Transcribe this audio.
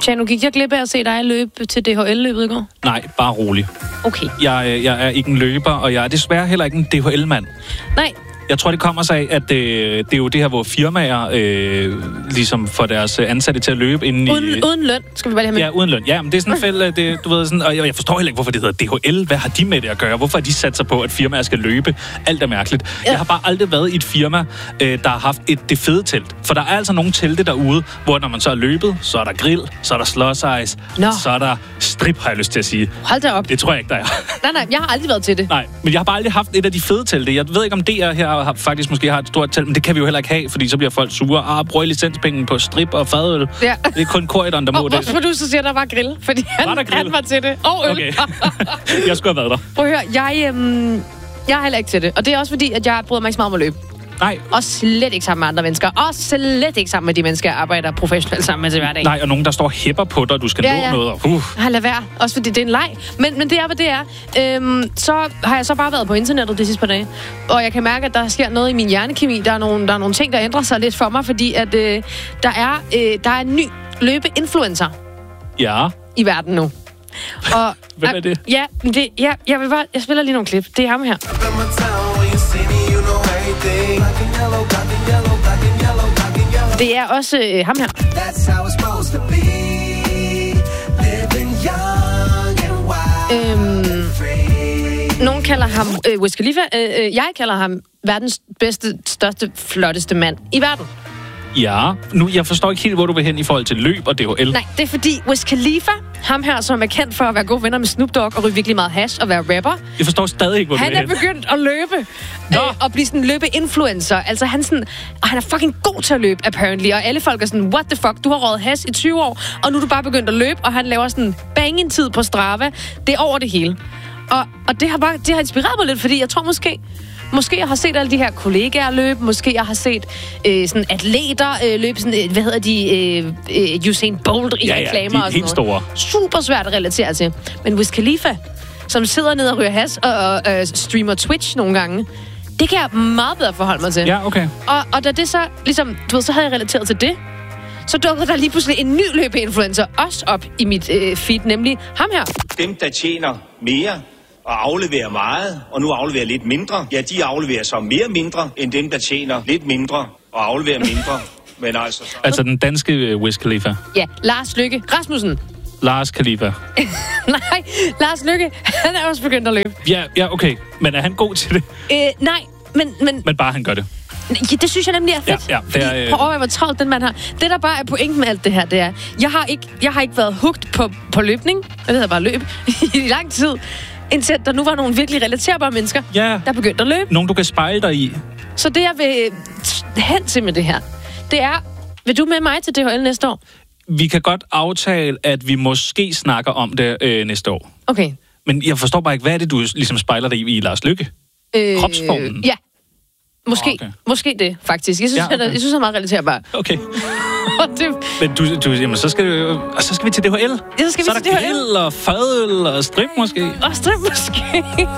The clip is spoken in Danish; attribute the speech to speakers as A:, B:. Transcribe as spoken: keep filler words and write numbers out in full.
A: Tjano, gik jeg glip af at se dig løbe til D H L-løbet i går?
B: Nej, bare rolig.
A: Okay.
B: Jeg, jeg er ikke en løber, og jeg er desværre heller ikke en D H L-mand.
A: Nej.
B: Jeg tror, det kommer sig af, at det, det er jo det her, hvor firmaer øh, ligesom får deres ansatte til at løbe inden
A: uden,
B: i...
A: Uden løn, skal vi bare lige have med.
B: Ja, uden løn. Ja, men det er sådan et fælde, det, du ved sådan... Og jeg forstår heller ikke, hvorfor det hedder D H L. Hvad har de med det at gøre? Hvorfor har de sat sig på, at firmaer skal løbe? Alt er mærkeligt. Ja. Jeg har bare aldrig været i et firma, øh, der har haft et det fede telt. For der er altså nogle telte derude, hvor når man så er løbet, så er der grill, så er der slush ice,
A: Nå.
B: så er der strip, har jeg lyst til at sige.
A: Hold da op.
B: Det tror jeg ikke, der er.
A: Nej, nej, jeg har aldrig været til det.
B: Nej, men jeg har bare aldrig haft et af de fede telte. Jeg ved ikke, om D R her har, faktisk måske har et stort telt, men det kan vi jo heller ikke have, fordi så bliver folk sure. Ah, bruger licenspenge på strip og fadøl. Ja. Det er kun Corridon, der må
A: og,
B: det.
A: Og vores producer siger, der var grill, fordi han var, han var til det. Og øl.
B: Okay. Jeg skulle have været der.
A: Prøv at høre, jeg, øhm, jeg er heller ikke til det. Og det er også fordi, at jeg bryder mig ikke så meget om at løbe.
B: Nej.
A: Og slet ikke sammen med andre mennesker. Og slet ikke sammen med de mennesker, jeg arbejder professionelt sammen med til hverdag.
B: Nej, og nogen, der står hæpper på dig, du skal
A: ja,
B: nå
A: ja.
B: noget. Og, uh.
A: Ja, lad være. Også fordi det er en leg. Men, men det er, hvad det er. Øhm, så har jeg så bare været på internettet de sidste par dage. Og jeg kan mærke, at der sker noget i min hjernekemi. Der er nogle, der er nogle ting, der ændrer sig lidt for mig, fordi at, øh, der, er, øh, der er en ny løbeinfluencer
B: Ja.
A: i verden nu. Og,
B: Hvem er det?
A: Ja, det, ja, jeg vil bare... Jeg spiller lige nogle klip. Det er ham her. Det er også øh, ham her. Øhm, nogen kalder ham øh, Wiz Khalifa. Øh, øh, jeg kalder ham verdens bedste, største, flotteste mand i verden.
B: Ja. Nu, jeg forstår ikke helt, hvor du vil hen i forhold til løb og D H L.
A: Nej, det er fordi Wiz Khalifa, ham her, som er kendt for at være gode venner med Snoop Dogg og ryge virkelig meget hash og være rapper.
B: Jeg forstår stadig ikke, hvor
A: han
B: du vil
A: hen. Han er begyndt at løbe øh, og blive sådan en løbeinfluencer. Altså han sådan, og han er fucking god til at løbe, apparently. Og alle folk er sådan, what the fuck, du har røget hash i tyve år, og nu er du bare begyndt at løbe, og han laver sådan banging tid på Strava. Det er over det hele. Og, og det har bare det har inspireret mig lidt, fordi jeg tror måske... Måske jeg har set alle de her kollegaer løbe, måske jeg har set øh, sådan atleter øh, løbe, sådan, øh, hvad hedder de, øh, øh, Usain Bolt i
B: ja, ja,
A: reklamer og sådan
B: helt store.
A: Super svært at relatere til. Men Wiz Khalifa, som sidder nede og ryger has og, og øh, streamer Twitch nogle gange, det kan jeg meget bedre forholde mig til.
B: Ja, okay.
A: Og, og da det så, ligesom, du ved, så havde jeg relateret til det, så dukkede der lige pludselig en ny løbeinfluencer også op i mit øh, feed, nemlig ham her.
C: Dem, der tjener mere og afleverer meget, og nu afleverer lidt mindre, ja, de afleverer så mere mindre, end dem, der tjener lidt mindre og afleverer mindre. Men altså... Så...
B: Altså den danske Wiz Khalifa.
A: Ja, Lars Løkke Rasmussen.
B: Lars Khalifa.
A: Nej, Lars Løkke, han er også begyndt at løbe.
B: Ja, ja, okay. Men er han god til det?
A: Øh, nej, men... Men,
B: men bare han gør det.
A: Ja, det synes jeg nemlig er fedt.
B: Ja, ja, det er, øh...
A: Prøv at overveje, hvor travlt den mand har. Det, der bare er pointen med alt det her, det er... Jeg har ikke, jeg har ikke været hooked på, på løbning. Jeg hedder bare løb. I lang tid. Indtil der nu var nogle virkelig relaterbare mennesker,
B: ja.
A: der begyndte at løbe.
B: Nogen, du kan spejle dig i.
A: Så det, jeg vil hen til med det her, det er... Vil du med mig til D H L næste år?
B: Vi kan godt aftale, at vi måske snakker om det øh, næste år.
A: Okay.
B: Men jeg forstår bare ikke, hvad er det, du ligesom spejler dig i, i Lars Løkke? Øh, Kropsformen?
A: Ja. Måske, okay. Måske det, faktisk. Jeg synes, ja, okay. jeg, jeg synes, det er meget relaterbart.
B: Okay. det... Men du, du, jamen, så skal, du, så skal vi til D H L.
A: Ja, så skal
B: så
A: vi til D H L.
B: Så er der grill og fadøl og strip måske.
A: Og strip måske.